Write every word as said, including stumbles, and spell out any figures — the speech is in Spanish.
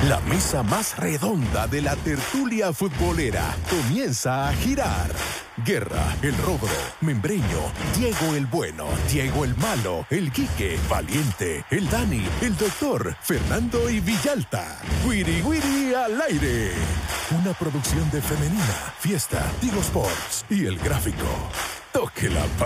La mesa más redonda de la tertulia futbolera comienza a girar. Guerra, el Rogro, Membreño, Diego el Bueno, Diego el Malo, el Quique, Valiente, el Dani, el Doctor, Fernando y Villalta. Wiri Wiri al aire. Una producción de Femenina, Fiesta, Tigo Sports y El Gráfico. Toque la